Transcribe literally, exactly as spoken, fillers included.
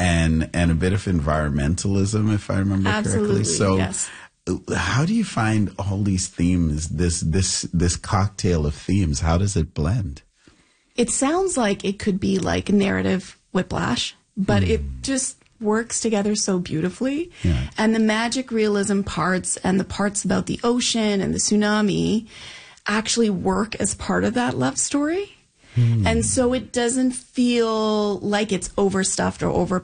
and and a bit of environmentalism, if I remember Absolutely, correctly. So, yes. how do you find all these themes? This this this cocktail of themes. How does it blend? It sounds like it could be like narrative whiplash, but mm. it just works together so beautifully. Yeah. And the magic realism parts and the parts about the ocean and the tsunami actually work as part of that love story. Mm. And so it doesn't feel like it's overstuffed or over